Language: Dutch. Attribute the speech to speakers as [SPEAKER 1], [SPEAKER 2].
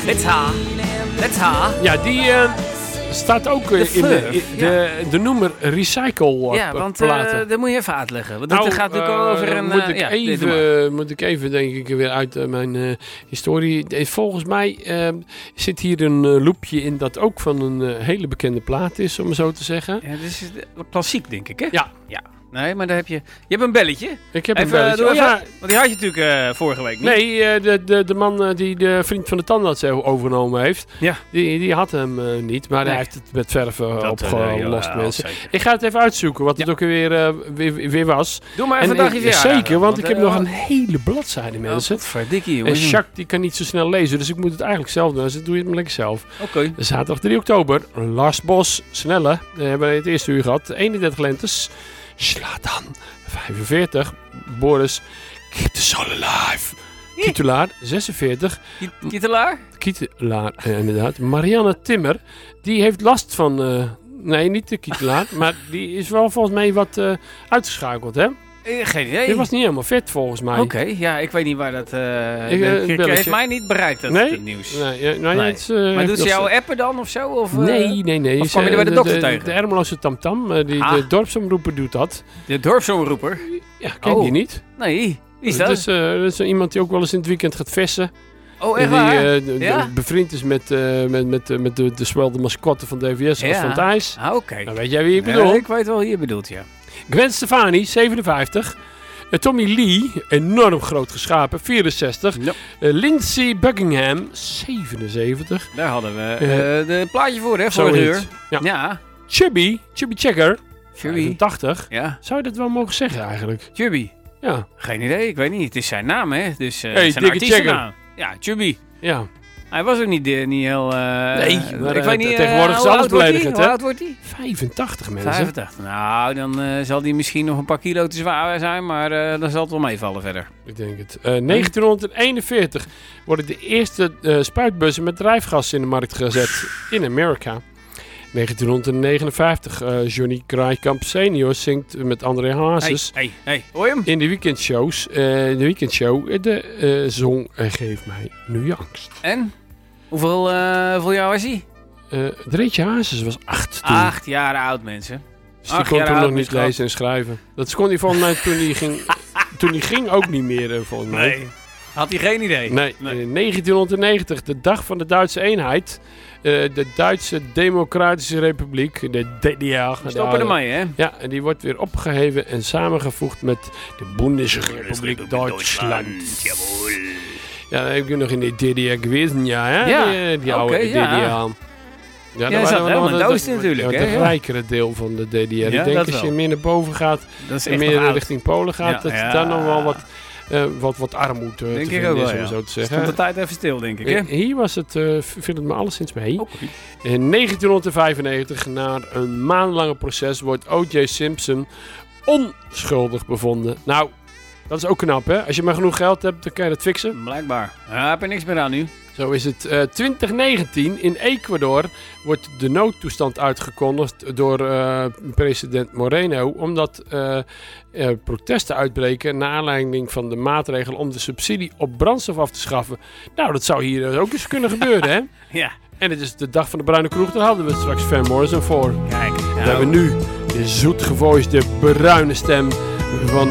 [SPEAKER 1] Let's ha.
[SPEAKER 2] Ja, die staat ook in de noemer Recycle
[SPEAKER 1] Ja, want
[SPEAKER 2] platen.
[SPEAKER 1] dat moet je even uitleggen. Want het gaat natuurlijk over een...
[SPEAKER 2] moet ik even, denk ik, weer uit mijn historie. Volgens mij zit hier een loopje in dat ook van een hele bekende plaat is, om het zo te zeggen.
[SPEAKER 1] Ja, dit is klassiek, denk ik, hè?
[SPEAKER 2] Ja.
[SPEAKER 1] Nee, maar daar heb je... Je hebt een belletje.
[SPEAKER 2] Ik heb
[SPEAKER 1] Even,
[SPEAKER 2] een belletje.
[SPEAKER 1] doe even,
[SPEAKER 2] Ja.
[SPEAKER 1] want die had je natuurlijk vorige week niet.
[SPEAKER 2] Nee, de man die de vriend van de tandarts overgenomen heeft,
[SPEAKER 1] Ja.
[SPEAKER 2] die had hem niet, maar hij heeft het met verven opgelost, mensen.
[SPEAKER 1] Zeker.
[SPEAKER 2] Ik ga het even uitzoeken wat het ook weer was.
[SPEAKER 1] Doe maar even een dagje verjaardag.
[SPEAKER 2] Zeker, want ik heb nog een hele bladzijde, mensen.
[SPEAKER 1] Verdikkie,
[SPEAKER 2] En
[SPEAKER 1] jongen.
[SPEAKER 2] Jacques die kan niet zo snel lezen, dus ik moet het eigenlijk zelf doen. Dus doe je het maar lekker zelf.
[SPEAKER 1] Oké.
[SPEAKER 2] Zaterdag 3 oktober, Lars Bos, Snelle. We hebben het eerste uur gehad. 31 lentes. Zlatan, 45. Boris, Keep the Soul Alive. Kitelaar, 46.
[SPEAKER 1] Kietelaar?
[SPEAKER 2] Kitelaar, inderdaad. Marianne Timmer, die heeft last van... nee, niet de Kitelaar, maar die is wel volgens mij wat uitgeschakeld, hè?
[SPEAKER 1] Geen idee.
[SPEAKER 2] Die was niet helemaal fit, volgens mij.
[SPEAKER 1] Oké, ja, ik weet niet waar dat...
[SPEAKER 2] belletje.
[SPEAKER 1] heeft mij niet bereikt, dat
[SPEAKER 2] Nee?
[SPEAKER 1] het nieuws.
[SPEAKER 2] Nee.
[SPEAKER 1] Nee.
[SPEAKER 2] Het,
[SPEAKER 1] Maar doet ze jou appen dan of zo? Of,
[SPEAKER 2] Nee.
[SPEAKER 1] Of kwam je er bij de dokter tegen?
[SPEAKER 2] De Ermeloze Tamtam, de dorpsomroeper doet dat.
[SPEAKER 1] De dorpsomroeper?
[SPEAKER 2] Ja, ken je niet?
[SPEAKER 1] Nee, wie is dat?
[SPEAKER 2] Dat is iemand die ook wel eens in het weekend gaat vissen.
[SPEAKER 1] Oh, echt
[SPEAKER 2] Die
[SPEAKER 1] waar? Ja?
[SPEAKER 2] bevriend is met de zwelde mascotte van DVS als van het ijs.
[SPEAKER 1] Ah, oké.
[SPEAKER 2] Dan weet jij wie ik bedoel.
[SPEAKER 1] Ik weet wel wie je bedoelt, ja.
[SPEAKER 2] Gwen Stefani, 57. Tommy Lee, enorm groot geschapen, 64.
[SPEAKER 1] Ja.
[SPEAKER 2] Lindsay Buckingham, 77.
[SPEAKER 1] Daar hadden we de plaatje voor, hè,
[SPEAKER 2] Zoiets.
[SPEAKER 1] vorige uur.
[SPEAKER 2] Ja.
[SPEAKER 1] Ja.
[SPEAKER 2] Chubby Checker,
[SPEAKER 1] Chubby.
[SPEAKER 2] 80.
[SPEAKER 1] Ja.
[SPEAKER 2] Zou je dat wel mogen zeggen eigenlijk?
[SPEAKER 1] Chubby.
[SPEAKER 2] Ja.
[SPEAKER 1] Geen idee, ik weet niet. Het is zijn naam, hè. Dus
[SPEAKER 2] Hey,
[SPEAKER 1] zijn
[SPEAKER 2] dikke
[SPEAKER 1] artiestennaam. Ja, Chubby.
[SPEAKER 2] Ja.
[SPEAKER 1] Hij was ook niet heel...
[SPEAKER 2] Nee, maar
[SPEAKER 1] ik weet niet...
[SPEAKER 2] tegenwoordig is
[SPEAKER 1] hoe
[SPEAKER 2] alles
[SPEAKER 1] oud wordt hij?
[SPEAKER 2] beledigend,
[SPEAKER 1] Hoe
[SPEAKER 2] hè?
[SPEAKER 1] oud wordt hij?
[SPEAKER 2] 85 mensen.
[SPEAKER 1] 85. Nou, dan zal hij misschien nog een paar kilo te zwaar zijn, maar dan zal het wel meevallen verder.
[SPEAKER 2] Ik denk het. 1941 worden de eerste spuitbussen met drijfgas in de markt gezet in Amerika. 1959, Johnny Kraaikamp senior zingt met André Hazes
[SPEAKER 1] Hey, hoor je hem?
[SPEAKER 2] in de weekendshows. De weekendshow, de zong Geef mij nu angst.
[SPEAKER 1] En? Hoeveel jaar was hij?
[SPEAKER 2] Dreetje Hazes was 8 toen.
[SPEAKER 1] 8 jaar oud, mensen.
[SPEAKER 2] Dus die
[SPEAKER 1] 8
[SPEAKER 2] kon
[SPEAKER 1] jaar
[SPEAKER 2] toen
[SPEAKER 1] oud,
[SPEAKER 2] nog niet
[SPEAKER 1] mijn
[SPEAKER 2] lezen en schrijven. Dat kon hij volgens mij toen hij ging ook niet meer, volgens mij.
[SPEAKER 1] Nee. Had hij geen idee?
[SPEAKER 2] Nee. 1990, de dag van de Duitse eenheid. De Duitse Democratische Republiek, de DDR.
[SPEAKER 1] Stoppen ermee, hè?
[SPEAKER 2] Ja, en die wordt weer opgeheven en samengevoegd met de Bundesrepubliek Duitsland.
[SPEAKER 1] Jawohl.
[SPEAKER 2] Ja, dan heb ik nog in de DDR geweest, ja, hè?
[SPEAKER 1] Ja,
[SPEAKER 2] Die oude
[SPEAKER 1] oké,
[SPEAKER 2] DDR.
[SPEAKER 1] ja. Ja, dat zat helemaal in het oosten natuurlijk, hè?
[SPEAKER 2] Het rijkere deel van de DDR.
[SPEAKER 1] Ja,
[SPEAKER 2] Ik denk
[SPEAKER 1] dat
[SPEAKER 2] als je
[SPEAKER 1] wel.
[SPEAKER 2] meer naar boven gaat
[SPEAKER 1] Dat is
[SPEAKER 2] en
[SPEAKER 1] echt nog
[SPEAKER 2] meer
[SPEAKER 1] oud.
[SPEAKER 2] richting Polen gaat,
[SPEAKER 1] Ja,
[SPEAKER 2] dat
[SPEAKER 1] ja.
[SPEAKER 2] daar nog wel wat armoede te
[SPEAKER 1] Denk ik
[SPEAKER 2] vinden
[SPEAKER 1] ook wel,
[SPEAKER 2] is, om
[SPEAKER 1] ja.
[SPEAKER 2] zo te zeggen.
[SPEAKER 1] Stond de tijd even stil, denk ik, hè?
[SPEAKER 2] Hier was het, viel het me alleszins mee.
[SPEAKER 1] Oké.
[SPEAKER 2] In 1995, na een maandenlange proces, wordt O.J. Simpson onschuldig bevonden. Nou, dat is ook knap, hè? Als je maar genoeg geld hebt, dan kan je dat fixen.
[SPEAKER 1] Blijkbaar. Ja, heb er niks meer aan nu.
[SPEAKER 2] Zo is het. 2019 in Ecuador wordt de noodtoestand uitgekondigd door president Moreno, omdat protesten uitbreken naar aanleiding van de maatregel om de subsidie op brandstof af te schaffen. Nou, dat zou hier ook eens kunnen gebeuren, hè?
[SPEAKER 1] Ja.
[SPEAKER 2] En het is de dag van de bruine kroeg, daar hadden we straks Van Morrison voor.
[SPEAKER 1] Kijk.
[SPEAKER 2] We hebben nu de zoetgevoiste bruine stem van